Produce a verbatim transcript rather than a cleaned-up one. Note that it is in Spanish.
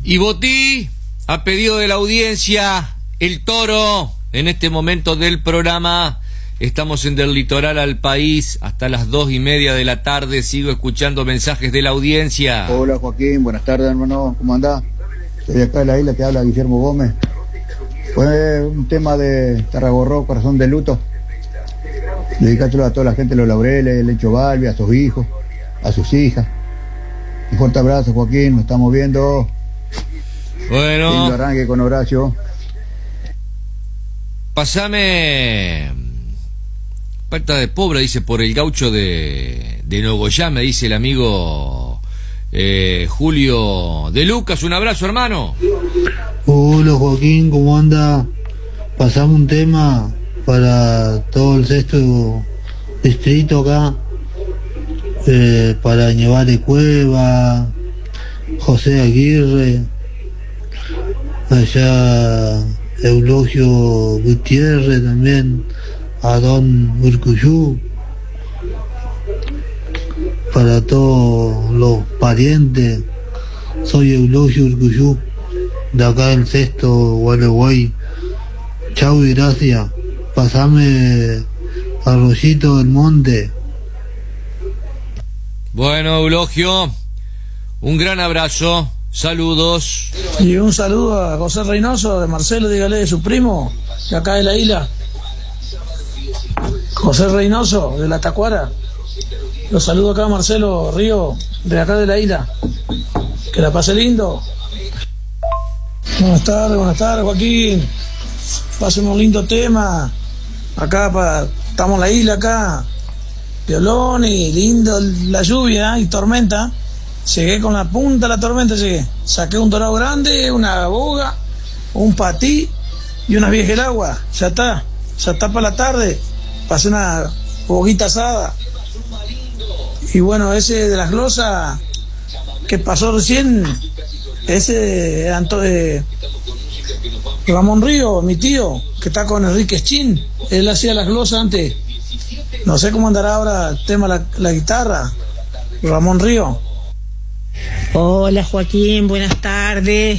Y Botí, a pedido de la audiencia, el toro, en este momento del programa, estamos en Del Litoral al País hasta las dos y media de la tarde, sigo escuchando mensajes de la audiencia. Hola Joaquín, buenas tardes hermano, ¿cómo andás? Estoy acá en la isla, te habla Guillermo Gómez. Fue un tema de Tarragorro, Corazón de Luto. Dedicárselo a toda la gente de Los Laureles, Lecho Balbi, a sus hijos, a sus hijas. Un fuerte abrazo Joaquín, nos estamos viendo. Bueno. Lindo arranque con Horacio. Pasame. Falta de pobre, dice, por el gaucho de, de Nogoyá, me dice el amigo eh, Julio de Lucas. Un abrazo, hermano. Hola Joaquín, ¿cómo anda? Pasamos un tema para todo el sexto distrito acá, eh, para Ñevar de Cueva, José Aguirre, allá Eulogio Gutiérrez también, a Don Urcuyú, para todos los parientes. Soy Eulogio Urcuyú, de acá del sexto Gualeguay. Chau y gracias. Pasame Arroyito del Monte. Bueno, Eulogio, un gran abrazo, saludos. Y un saludo a José Reynoso, de Marcelo, dígale, de su primo, de acá de la isla. José Reynoso, de la Tacuara. Los saludo acá a Marcelo Río, de acá de la isla. Que la pase lindo. Buenas tardes, buenas tardes, Joaquín. Pasen un lindo tema. Acá pa, estamos en la isla acá. Violón y lindo la lluvia y tormenta. Llegué con la punta de la tormenta, llegué. Saqué un dorado grande, una boga, un patí y una vieja el agua. Ya está, ya está para la tarde. Pasé una boguita asada. Y bueno, ese de las glosas que pasó recién, ese Anto, eh, Ramón Río, mi tío, que está con Enrique Schín, él hacía las glosas antes. No sé cómo andará ahora el tema la, la guitarra. Ramón Río. Hola Joaquín, buenas tardes.